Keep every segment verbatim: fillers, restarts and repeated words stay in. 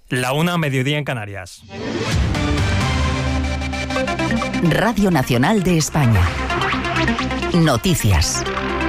La una, mediodía en Canarias. Radio Nacional de España. Noticias.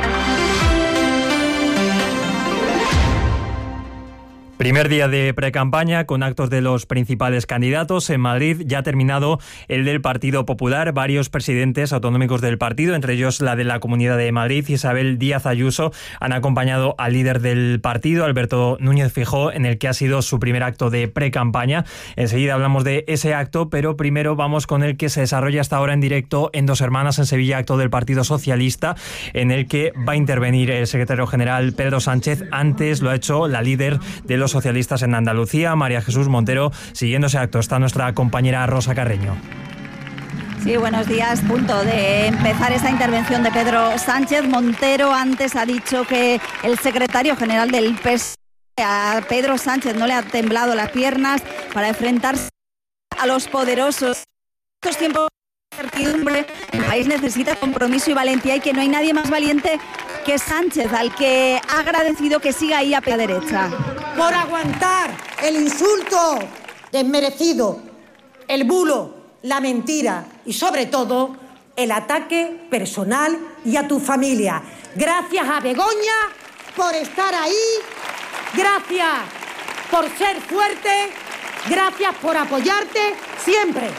Primer día de precampaña con actos de los principales candidatos. En Madrid ya ha terminado el del Partido Popular. Varios presidentes autonómicos del partido, entre ellos la de la Comunidad de Madrid, Isabel Díaz Ayuso, han acompañado al líder del partido, Alberto Núñez Feijóo, en el que ha sido su primer acto de precampaña. Enseguida hablamos de ese acto, pero primero vamos con el que se desarrolla hasta ahora en directo en Dos Hermanas, en Sevilla, acto del Partido Socialista, en el que va a intervenir el secretario general Pedro Sánchez. Antes lo ha hecho la líder de los socialistas en Andalucía, María Jesús Montero. Siguiendo ese acto está nuestra compañera Rosa Carreño. Sí, buenos días. Punto de empezar esta intervención de Pedro Sánchez. Montero antes ha dicho que el secretario general del P S O E, a Pedro Sánchez, no le ha temblado las piernas para enfrentarse a los poderosos. En estos tiempos de incertidumbre, el país necesita compromiso y valentía, y que no hay nadie más valiente que Sánchez, al que ha agradecido que siga ahí a pie derecha. Por aguantar el insulto desmerecido, el bulo, la mentira y sobre todo el ataque personal y a tu familia. Gracias a Begoña por estar ahí, gracias por ser fuerte, gracias por apoyarte siempre.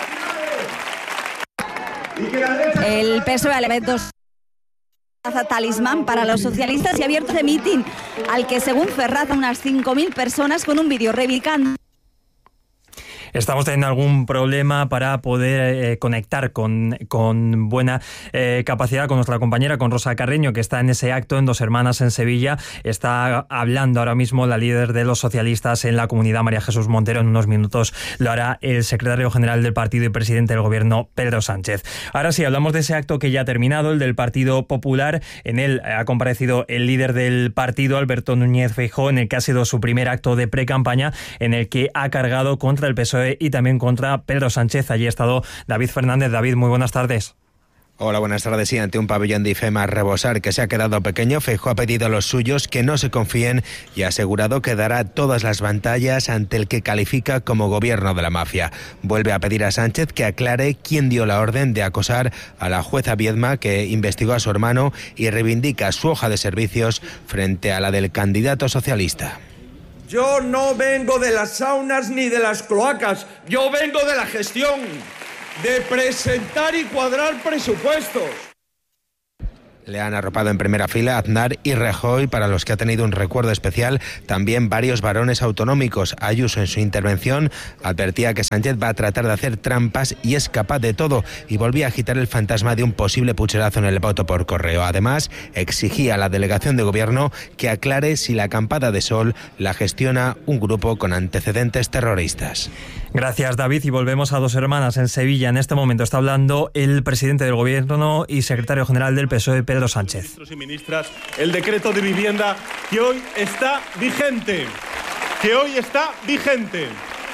El P S O E elementos talismán para los socialistas y abierto de mitin al que, según Ferraz, unas cinco mil personas con un vídeo reivindicando. Estamos teniendo algún problema para poder eh, conectar con, con buena eh, capacidad con nuestra compañera, con Rosa Carreño, que está en ese acto en Dos Hermanas en Sevilla. Está hablando ahora mismo la líder de los socialistas en la comunidad, María Jesús Montero. En unos minutos lo hará el secretario general del partido y presidente del gobierno, Pedro Sánchez. Ahora sí, hablamos de ese acto que ya ha terminado, el del Partido Popular. En él ha comparecido el líder del partido, Alberto Núñez Feijóo, en el que ha sido su primer acto de precampaña, en el que ha cargado contra el P S O E y también contra Pedro Sánchez. Allí ha estado David Fernández. David, muy buenas tardes. Hola, buenas tardes. Sí, ante un pabellón de IFEMA rebosar que se ha quedado pequeño, Feijóo ha pedido a los suyos que no se confíen y ha asegurado que dará todas las batallas ante el que califica como gobierno de la mafia. Vuelve a pedir a Sánchez que aclare quién dio la orden de acosar a la jueza Viedma, que investigó a su hermano, y reivindica su hoja de servicios frente a la del candidato socialista. Yo no vengo de las saunas ni de las cloacas, yo vengo de la gestión, de presentar y cuadrar presupuestos. Le han arropado en primera fila Aznar y Rajoy, para los que ha tenido un recuerdo especial también varios varones autonómicos. Ayuso, en su intervención, advertía que Sánchez va a tratar de hacer trampas y es capaz de todo, y volvía a agitar el fantasma de un posible pucherazo en el voto por correo. Además, exigía a la delegación de gobierno que aclare si la acampada de Sol la gestiona un grupo con antecedentes terroristas. Gracias, David, y volvemos a Dos Hermanas en Sevilla. En este momento está hablando el presidente del gobierno y secretario general del P S O E, Pedro Sánchez. Ministros y ministras, el decreto de vivienda que hoy está vigente, que hoy está vigente.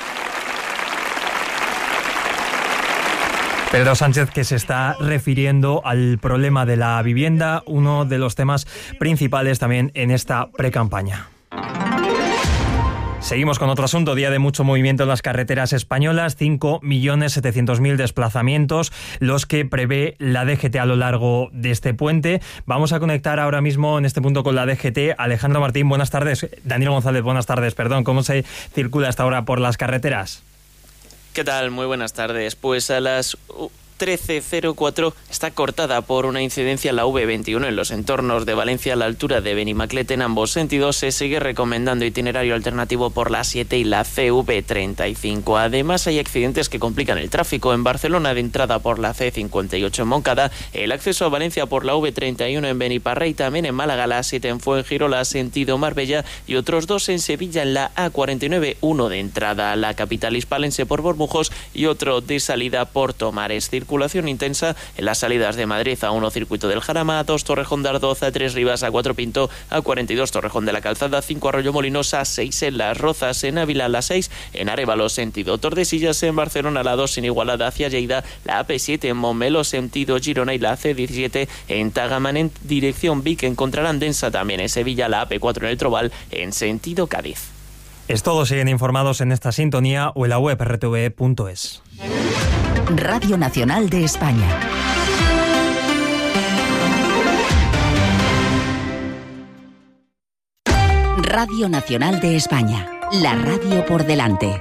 Pedro Sánchez, que se está refiriendo al problema de la vivienda, uno de los temas principales también en esta precampaña. Seguimos con otro asunto. Día de mucho movimiento en las carreteras españolas. cinco millones setecientos mil desplazamientos los que prevé la D G T a lo largo de este puente. Vamos a conectar ahora mismo en este punto con la D G T. Alejandro Martín, buenas tardes. Daniel González, buenas tardes. Perdón, ¿cómo se circula hasta ahora por las carreteras? ¿Qué tal? Muy buenas tardes. Pues a las trece cero cuatro está cortada por una incidencia la V veintiuno en los entornos de Valencia a la altura de Benimaclet. En ambos sentidos se sigue recomendando itinerario alternativo por la siete y la C V treinta y cinco. Además, hay accidentes que complican el tráfico en Barcelona de entrada por la C cincuenta y ocho en Moncada, el acceso a Valencia por la V treinta y uno en Beniparrey, también en Málaga la siete en Fuengirola sentido Marbella y otros dos en Sevilla en la A cuarenta y nueve, uno de entrada a la capital hispalense por Bormujos y otro de salida por Tomares. Circulación intensa en las salidas de Madrid: A uno Circuito del Jarama, A dos Torrejón de Ardoz, A tres Rivas, A cuatro Pinto, A cuarenta y dos Torrejón de la Calzada, A cinco Arroyomolinos, A seis en Las Rozas, en Ávila la seis, en Arévalo sentido Tordesillas, en Barcelona la dos en Igualada hacia Lleida, la A P siete en Montmeló sentido Girona y la C diecisiete en Tagamán en dirección Vic. Encontrarán densa también en Sevilla la A P cuatro en el Trobal en sentido Cádiz. Es todo, siguen informados en esta sintonía o en la web erre te ve punto es. Radio Nacional de España. Radio Nacional de España. La radio por delante.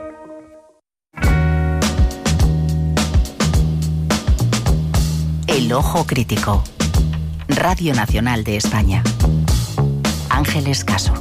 El ojo crítico. Radio Nacional de España. Ángeles Caso.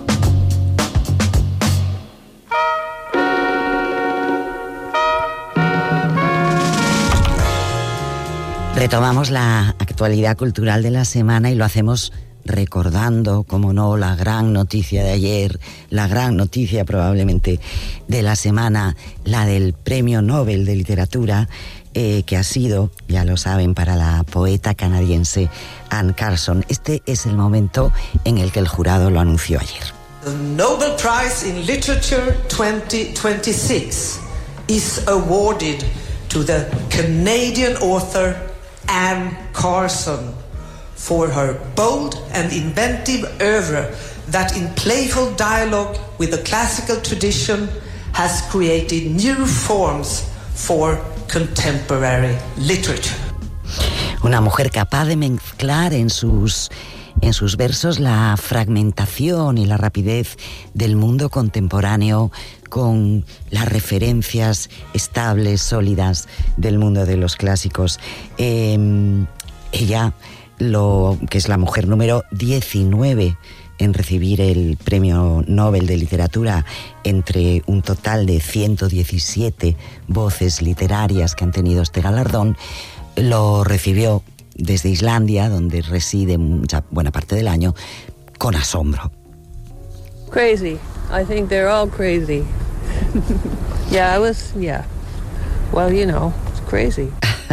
Retomamos la actualidad cultural de la semana y lo hacemos recordando, como no, la gran noticia de ayer, la gran noticia probablemente de la semana, la del Premio Nobel de Literatura, eh, que ha sido, ya lo saben, para la poeta canadiense Anne Carson. Este es el momento en el que el jurado lo anunció ayer. The Nobel Prize in Literature twenty twenty-six is awarded to the Canadian author Anne Carson for her bold and inventive oeuvre that in playful dialogue with the classical tradition has created new forms for contemporary literature. Una mujer capaz de mezclar en sus, en sus versos la fragmentación y la rapidez del mundo contemporáneo con las referencias estables, sólidas del mundo de los clásicos. Eh, ella, lo, que es la mujer número diecinueve en recibir el Premio Nobel de Literatura entre un total de ciento diecisiete voces literarias que han tenido este galardón, lo recibió desde Islandia, donde reside mucha buena parte del año, con asombro. Crazy. I think they're all crazy. Yeah, I was, yeah. Well, you know, it's crazy.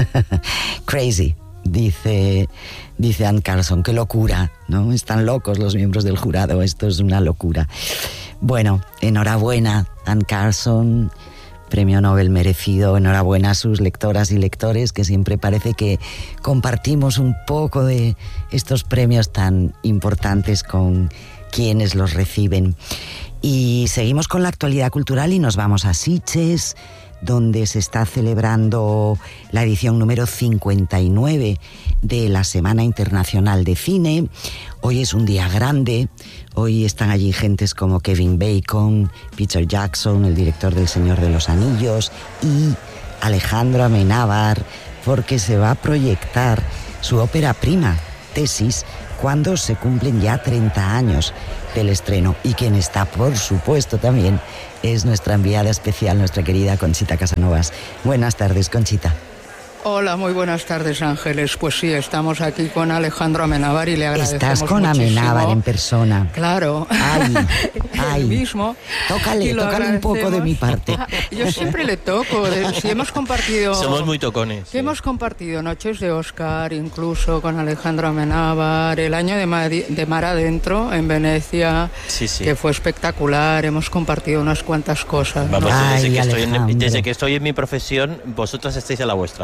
Crazy, dice, dice Anne Carson. Qué locura, ¿no? Están locos los miembros del jurado, esto es una locura. Bueno, enhorabuena, Anne Carson, Premio Nobel merecido. Enhorabuena a sus lectoras y lectores, que siempre parece que compartimos un poco de estos premios tan importantes con quienes los reciben. Y seguimos con la actualidad cultural y nos vamos a Sitges, donde se está celebrando la edición número cincuenta y nueve de la Semana Internacional de Cine. Hoy es un día grande, hoy están allí gentes como Kevin Bacon, Peter Jackson, el director del Señor de los Anillos, y Alejandro Amenábar, porque se va a proyectar su ópera prima, Tesis, cuando se cumplen ya treinta años del estreno. Y quien está, por supuesto, también es nuestra enviada especial, nuestra querida Conchita Casanovas. Buenas tardes, Conchita. Hola, muy buenas tardes, Ángeles. Pues sí, estamos aquí con Alejandro Amenábar y le agradecemos muchísimo. Estás con Amenábar en persona. Claro. Ay, ay. El mismo. Tócale, tócale un poco de mi parte. Yo siempre le toco. De, si hemos compartido... Somos muy tocones. Sí. Hemos compartido noches de Oscar, incluso con Alejandro Amenábar, el año de Mar, de Mar Adentro en Venecia, sí, sí. que fue espectacular. Hemos compartido unas cuantas cosas. Vamos, ¿no? desde, Ay, que estoy en, desde Alejandro. que estoy en mi profesión, vosotras estáis a la vuestra.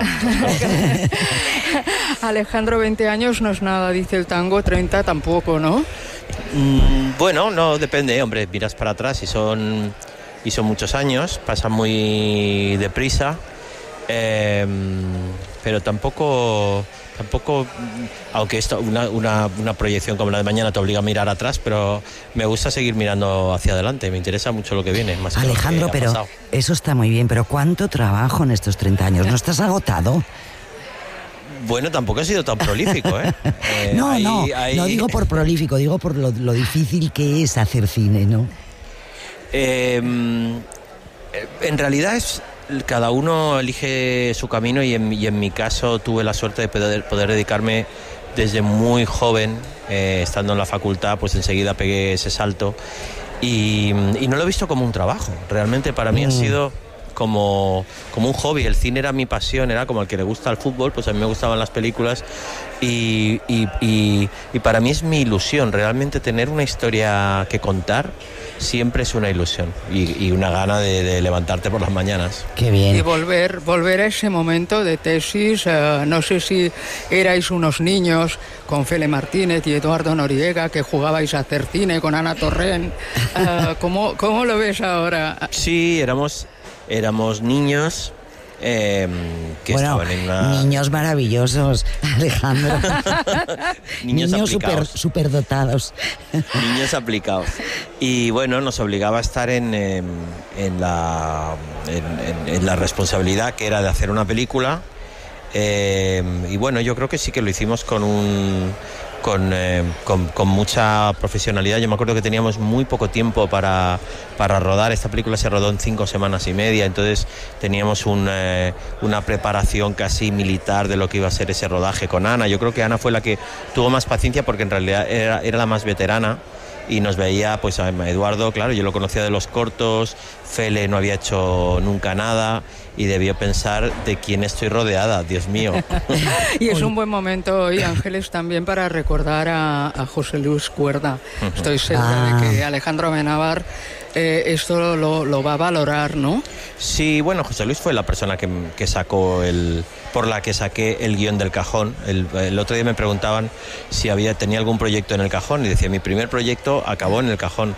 Alejandro, veinte años no es nada, dice el tango, treinta tampoco, ¿no? Mm, bueno, no, depende, hombre, miras para atrás y son, y son muchos años, pasan muy deprisa, eh, pero tampoco, tampoco, aunque esto, una, una, una proyección como la de mañana te obliga a mirar atrás, pero me gusta seguir mirando hacia adelante, me interesa mucho lo que viene. Más Alejandro, que lo que pero eso está muy bien, pero ¿cuánto trabajo en estos treinta años? ¿No estás agotado? Bueno, tampoco he sido tan prolífico, ¿eh? eh no, hay, no, hay... no digo por prolífico, digo por lo, lo difícil que es hacer cine, ¿no? Eh, en realidad es cada uno elige su camino y en, y en mi caso tuve la suerte de poder, poder dedicarme desde muy joven, eh, estando en la facultad, pues enseguida pegué ese salto y, y no lo he visto como un trabajo. Realmente para mí mm. ha sido como, como un hobby. El cine era mi pasión, era como el que le gusta el fútbol, pues a mí me gustaban las películas y, y, y, y para mí es mi ilusión, realmente tener una historia que contar siempre es una ilusión y, y una gana de, de levantarte por las mañanas. Qué bien. Y volver, volver a ese momento de tesis, uh, no sé si erais unos niños con Fele Martínez y Eduardo Noriega, que jugabais a hacer cine con Ana Torrent. Uh, ¿cómo, ¿Cómo lo ves ahora? Sí, éramos, éramos niños. Eh, que bueno, estaban en una... niños maravillosos, Alejandro. niños niños super, super superdotados. Niños aplicados. Y bueno, nos obligaba a estar en, en, en, la, en, en, en la responsabilidad que era de hacer una película. Eh, y bueno, yo creo que sí que lo hicimos con un... Con, eh, con, con mucha profesionalidad. Yo me acuerdo que teníamos muy poco tiempo para, para rodar. Esta película se rodó en cinco semanas y media, entonces teníamos un, eh, una preparación casi militar de lo que iba a ser ese rodaje con Ana. Yo creo que Ana fue la que tuvo más paciencia porque en realidad era, era la más veterana y nos veía, pues a Eduardo, claro, yo lo conocía de los cortos, Fele no había hecho nunca nada y debió pensar de quién estoy rodeada, Dios mío. Y es un buen momento hoy, Ángeles, también para recordar a, a José Luis Cuerda. Estoy segura ah. de que Alejandro Amenábar eh, esto lo, lo va a valorar, ¿no? Sí, bueno, José Luis fue la persona que, que sacó el... por la que saqué el guión del cajón. El, el otro día me preguntaban si había tenía algún proyecto en el cajón y decía, mi primer proyecto acabó en el cajón.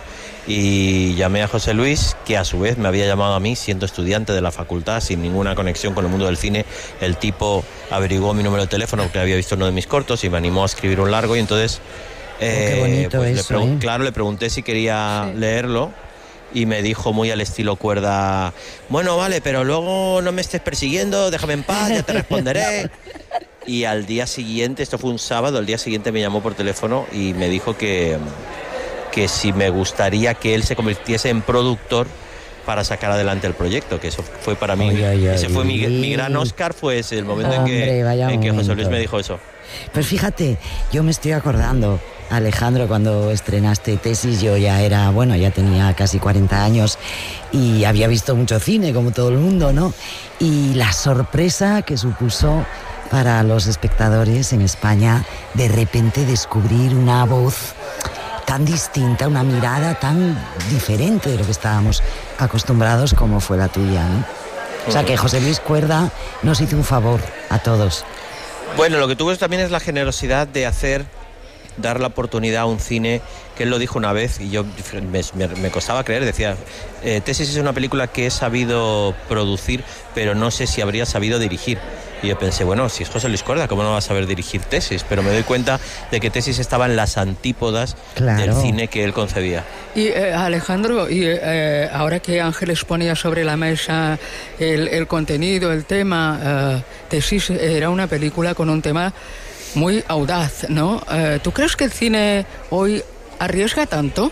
Y llamé a José Luis, que a su vez me había llamado a mí siendo estudiante de la facultad, sin ninguna conexión con el mundo del cine. El tipo averiguó mi número de teléfono porque había visto uno de mis cortos y me animó a escribir un largo y entonces eh, oh, qué bonito pues eso, le ¿eh? Claro, le pregunté si quería sí. leerlo y me dijo muy al estilo Cuerda, bueno, vale, pero luego no me estés persiguiendo, déjame en paz, ya te responderé. Y al día siguiente, esto fue un sábado, al día siguiente me llamó por teléfono y me dijo que, que si me gustaría que él se convirtiese en productor para sacar adelante el proyecto, que eso fue para mí, ay, ay, ese ay, fue mi, mi gran Oscar, fue ese, el momento Hombre, en, que, en que José Luis me dijo eso. Pues fíjate, yo me estoy acordando, Alejandro, cuando estrenaste Tesis, yo ya era, bueno, ya tenía casi cuarenta años y había visto mucho cine, como todo el mundo, ¿no? Y la sorpresa que supuso para los espectadores en España de repente descubrir una voz tan distinta, una mirada tan diferente de lo que estábamos acostumbrados como fue la tuya, ¿no? O sea que José Luis Cuerda nos hizo un favor a todos. Bueno, lo que tuvo también es la generosidad de hacer, dar la oportunidad a un cine, que él lo dijo una vez y yo me, me, me costaba creer, decía, eh, Tesis es una película que he sabido producir, pero no sé si habría sabido dirigir. Y yo pensé, bueno, si es José Luis Cuerda, ¿cómo no va a saber dirigir Tesis? Pero me doy cuenta de que Tesis estaba en las antípodas claro. del cine que él concebía. Y eh, Alejandro, y eh, ahora que Ángeles ponía sobre la mesa el, el contenido, el tema, eh, Tesis era una película con un tema muy audaz, ¿no? Eh, ¿Tú crees que el cine hoy arriesga tanto?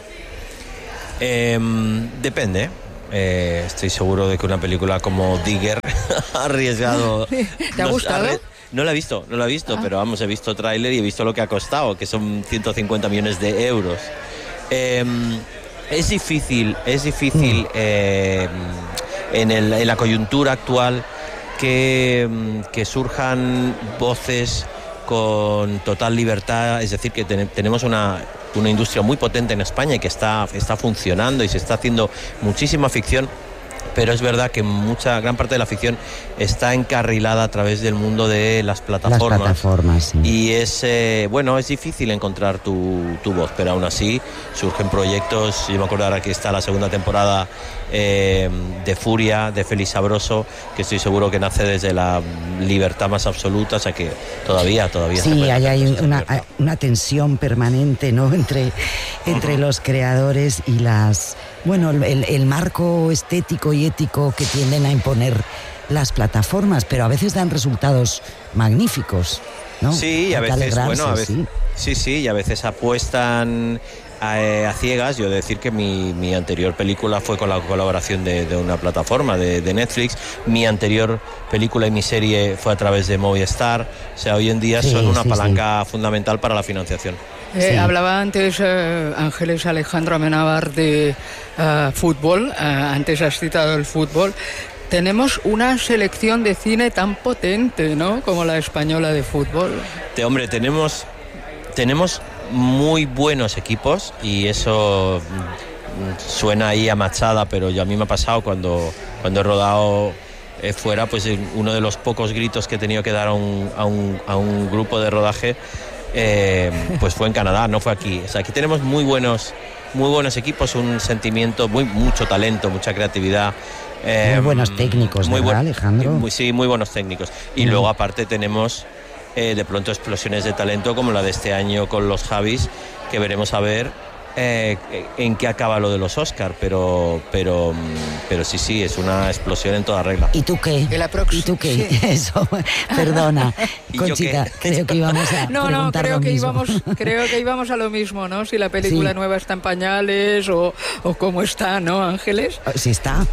Eh, depende. Eh, estoy seguro de que una película como Digger ha arriesgado. ¿Te ha gustado? Arri- no la he visto, no la he visto, ah. pero vamos, he visto tráiler y he visto lo que ha costado, que son ciento cincuenta millones de euros. Eh, es difícil, es difícil eh, en, el, en la coyuntura actual que, que surjan voces con total libertad, es decir, que ten, tenemos una, una industria muy potente en España y que está, está funcionando y se está haciendo muchísima ficción, pero es verdad que mucha gran parte de la ficción está encarrilada a través del mundo de las plataformas. Las plataformas, sí. Y es, eh, bueno, es difícil encontrar tu, tu voz, pero aún así surgen proyectos. Yo me acuerdo ahora que está la segunda temporada eh, de Furia, de Félix Sabroso, que estoy seguro que nace desde la libertad más absoluta, o sea que todavía, todavía... Sí, hay, hay una, una tensión permanente, ¿no?, entre, entre uh-huh. los creadores y las... Bueno, el, el marco estético y ético que tienden a imponer las plataformas, pero a veces dan resultados magníficos, ¿no? Sí, y a veces, bueno, a veces, sí. sí, sí, y a veces apuestan a, a ciegas. Yo he de decir que mi, mi anterior película fue con la colaboración de, de una plataforma, de, de Netflix. Mi anterior película y mi serie fue a través de Movistar. O sea, hoy en día sí, son una sí, palanca sí. fundamental para la financiación. Eh, Sí. Hablaba antes eh, Ángeles Alejandro Amenábar de uh, fútbol, uh, antes has citado el fútbol. tenemos una selección de cine tan potente, ¿no?, como la española de fútbol. De, hombre, tenemos, tenemos muy buenos equipos y eso suena ahí a machada, pero yo, a mí me ha pasado cuando, cuando he rodado eh, fuera, pues uno de los pocos gritos que he tenido que dar a un, a un, a un grupo de rodaje eh, pues fue en Canadá, no fue aquí. O sea, aquí tenemos muy buenos, muy buenos equipos, un sentimiento, muy, mucho talento, mucha creatividad. Eh, muy buenos técnicos, muy ¿verdad, buen, Alejandro? Muy, sí, muy buenos técnicos. Y mm. luego aparte tenemos eh, de pronto explosiones de talento como la de este año con los Javis, que veremos a ver eh, en qué acaba lo de los Oscar, pero, pero, pero sí, sí, es una explosión en toda regla. ¿Y tú qué? ¿Y tú qué? Sí. Eso, perdona, Conchita, creo que íbamos a No, no, creo lo que mismo. íbamos, creo que íbamos a lo mismo, ¿no? Si la película sí. nueva está en pañales o, o cómo está, ¿no, Ángeles? Sí está.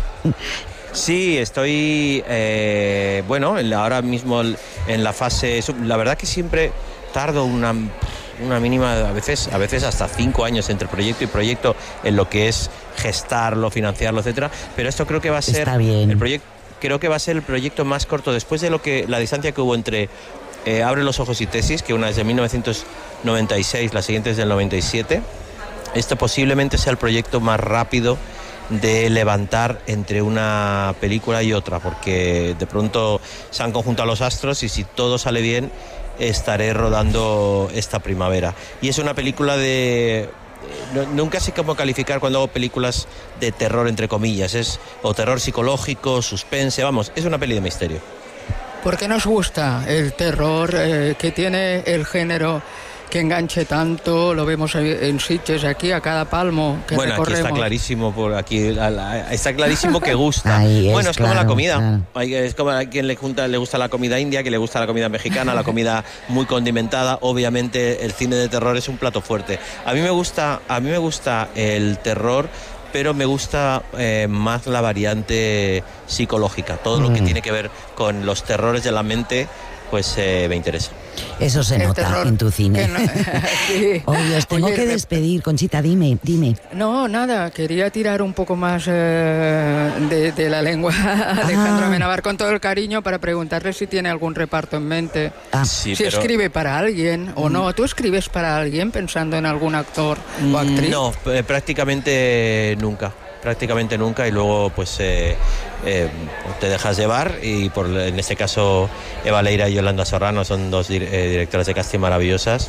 Sí, estoy, eh, bueno, ahora mismo en la fase, la verdad que siempre tardo una, una mínima, a veces, a veces hasta cinco años entre proyecto y proyecto en lo que es gestarlo, financiarlo, etcétera, pero esto creo que va a ser Está bien. el proyecto, creo que va a ser el proyecto más corto después de lo que, la distancia que hubo entre eh, Abre los ojos y Tesis, que una es de mil novecientos noventa y seis, la siguiente es del noventa y siete, esto posiblemente sea el proyecto más rápido de levantar entre una película y otra, porque de pronto se han conjuntado los astros y si todo sale bien estaré rodando esta primavera. Y es una película de... No, nunca sé cómo calificar cuando hago películas de terror, entre comillas, es o terror psicológico, suspense, vamos, es una peli de misterio. ¿Por qué nos gusta el terror eh, que tiene el género que enganche tanto? Lo vemos en Sitges, aquí a cada palmo que bueno, recorremos. Aquí está clarísimo, por aquí está clarísimo que gusta. Ahí bueno, es, es como claro, la comida. Claro. Es como a quien le, junta, le gusta la comida india, que le gusta la comida mexicana, la comida muy condimentada. Obviamente el cine de terror es un plato fuerte. A mí me gusta, a mí me gusta el terror, pero me gusta eh, más la variante psicológica. Todo mm. lo que tiene que ver con los terrores de la mente, pues eh, me interesa. Eso se el nota terror, en tu cine. No, sí. Oye, os tengo Oye, que despedir, Conchita, dime, dime. No, nada, quería tirar un poco más eh, de, de la lengua a Alejandro Amenábar con todo el cariño para preguntarle si tiene algún reparto en mente. Ah. Sí, si pero... escribe para alguien o no. ¿Tú escribes para alguien pensando en algún actor o actriz? No, eh, prácticamente nunca. prácticamente nunca y luego pues eh, eh, te dejas llevar y por en este caso Eva Leira y Yolanda Serrano son dos dir- eh, directoras de casting maravillosas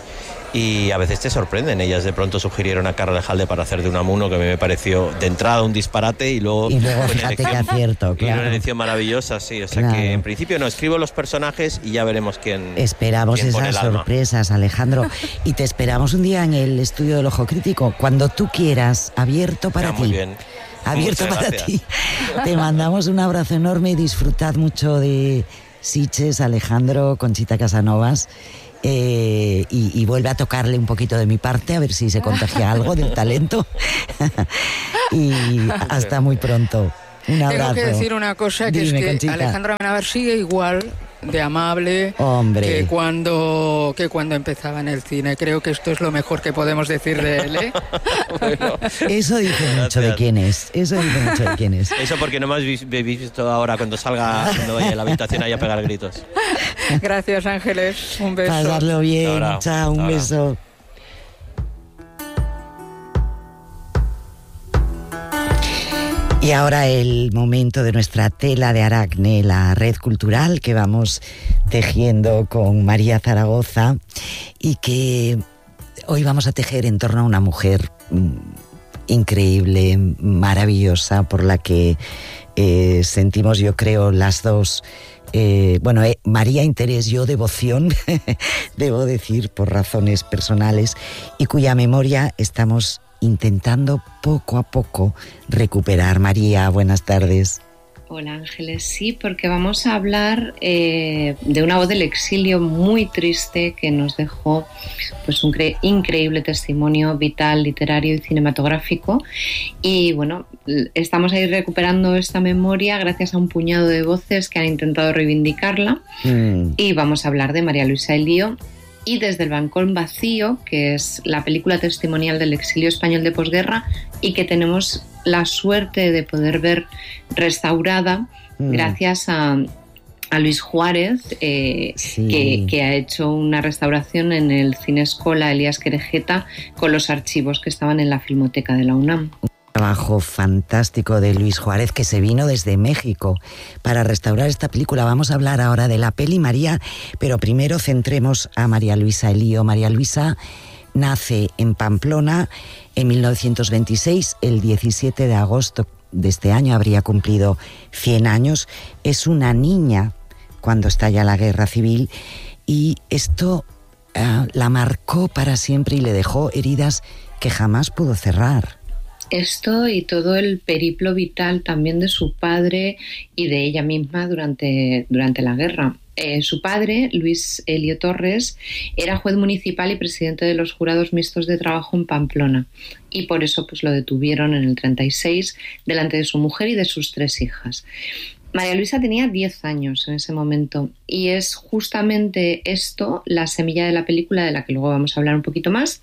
y a veces te sorprenden. Ellas de pronto sugirieron a Carla Aljalde para hacer de Unamuno, que a mí me pareció de entrada un disparate y luego, y luego fíjate que acierto, claro. Y una elección maravillosa, sí, o sea claro. que en principio no, escribo los personajes y ya veremos quién esperamos quién esas sorpresas, Alejandro, y te esperamos un día en el estudio del Ojo Crítico, cuando tú quieras, abierto para ya, ti. Muy bien. Abierto Muchas para gracias. ti. Te mandamos un abrazo enorme y disfrutad mucho de Sitges, Alejandro, Conchita Casanovas. Eh, y, y vuelve a tocarle un poquito de mi parte a ver si se contagia algo del talento. Y hasta muy pronto. Un abrazo. Tengo que decir una cosa, que Dime, es que Conchita. Alejandro Amenábar sigue igual de amable Hombre. que cuando que cuando empezaba en el cine. Creo que esto es lo mejor que podemos decir de él, ¿eh? Bueno, eso dice gracias. mucho de quién es. Eso dice mucho de quién es. Eso porque no me habéis visto ahora cuando salga, cuando vaya a la habitación ahí a pegar gritos. Gracias, Ángeles. Un beso. Pasarlo bien. Ahora, Chao, un ahora. beso. Y ahora el momento de nuestra tela de Aracne, la red cultural que vamos tejiendo con María Zaragoza y que hoy vamos a tejer en torno a una mujer increíble, maravillosa, por la que eh, sentimos, yo creo, las dos, eh, bueno, eh, María interés, yo devoción, debo decir, por razones personales, y cuya memoria estamos intentando poco a poco recuperar. María, buenas tardes. Hola Ángeles, sí, porque vamos a hablar eh, de una voz del exilio muy triste que nos dejó pues un cre- increíble testimonio vital, literario y cinematográfico. Y bueno, estamos ahí recuperando esta memoria gracias a un puñado de voces que han intentado reivindicarla. Mm. Y vamos a hablar de María Luisa Elío. Y Desde el balcón vacío, que es la película testimonial del exilio español de posguerra y que tenemos la suerte de poder ver restaurada mm. gracias a, a Luis Juárez, eh, sí. que, que ha hecho una restauración en el Cine Escola Elías Querejeta con los archivos que estaban en la Filmoteca de la UNAM. Trabajo fantástico de Luis Juárez, que se vino desde México para restaurar esta película. Vamos a hablar ahora de la peli, María, pero primero centremos a María Luisa Elío. María Luisa nace en Pamplona en mil novecientos veintiséis, el diecisiete de agosto de este año habría cumplido cien años. Es una niña cuando estalla la guerra civil y esto uh, la marcó para siempre y le dejó heridas que jamás pudo cerrar. Esto y todo el periplo vital también de su padre y de ella misma durante, durante la guerra. Eh, su padre, Luis Elío Torres, era juez municipal y presidente de los jurados mixtos de trabajo en Pamplona, y por eso pues, lo detuvieron en el treinta y seis delante de su mujer y de sus tres hijas. María Luisa tenía diez años en ese momento y es justamente esto la semilla de la película, de la que luego vamos a hablar un poquito más.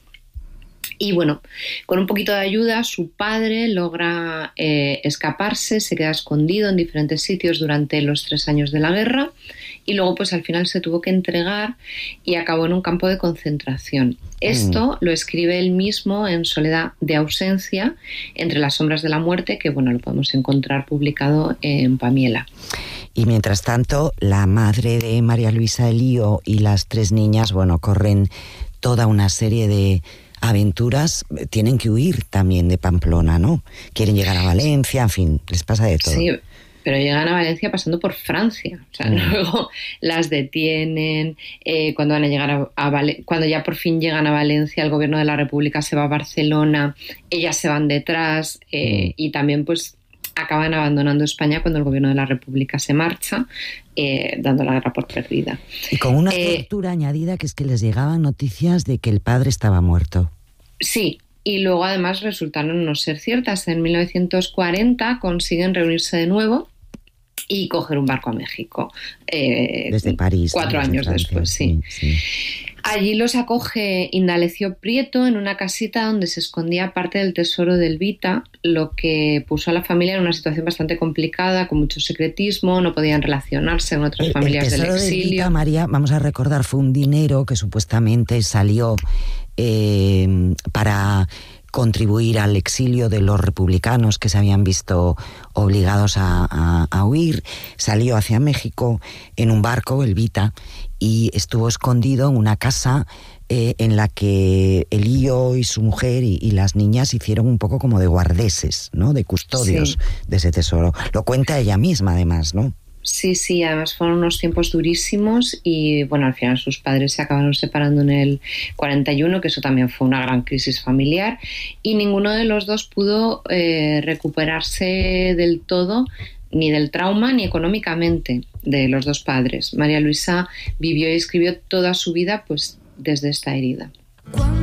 Y bueno, con un poquito de ayuda, su padre logra eh, escaparse, se queda escondido en diferentes sitios durante los tres años de la guerra y luego pues al final se tuvo que entregar y acabó en un campo de concentración. Esto mm. lo escribe él mismo en Soledad de ausencia, entre las sombras de la muerte, que bueno, lo podemos encontrar publicado en Pamiela. Y mientras tanto, la madre de María Luisa Elío y las tres niñas, bueno, corren toda una serie de aventuras, tienen que huir también de Pamplona, ¿no? Quieren llegar a Valencia, en fin, les pasa de todo. Sí, pero llegan a Valencia pasando por Francia, o sea, mm. luego las detienen, eh, cuando van a llegar a, a Val- cuando ya por fin llegan a Valencia, el gobierno de la República se va a Barcelona, ellas se van detrás, eh, mm. y también pues acaban abandonando España cuando el gobierno de la República se marcha, eh, dando la guerra por perdida. Y con una eh, tortura añadida, que es que les llegaban noticias de que el padre estaba muerto. Sí, y luego además resultaron no ser ciertas. En mil novecientos cuarenta consiguen reunirse de nuevo y coger un barco a México. Eh, desde París. Cuatro desde años Francia, después, sí. sí, sí. Allí los acoge Indalecio Prieto en una casita donde se escondía parte del tesoro del Vita, lo que puso a la familia en una situación bastante complicada, con mucho secretismo, no podían relacionarse con otras el, familias el del tesoro exilio. Del Vita, María, vamos a recordar, fue un dinero que supuestamente salió eh, para contribuir al exilio de los republicanos que se habían visto obligados a, a, a huir. Salió hacia México en un barco, el Vita, y estuvo escondido en una casa eh, en la que Elío y su mujer y, y las niñas hicieron un poco como de guardeses, ¿no? De custodios, sí, de ese tesoro. Lo cuenta ella misma, además, ¿no? Sí, sí, además fueron unos tiempos durísimos y bueno, al final sus padres se acabaron separando en el cuarenta y uno, que eso también fue una gran crisis familiar, y ninguno de los dos pudo eh, recuperarse del todo, ni del trauma ni económicamente, de los dos padres. María Luisa vivió y escribió toda su vida pues desde esta herida.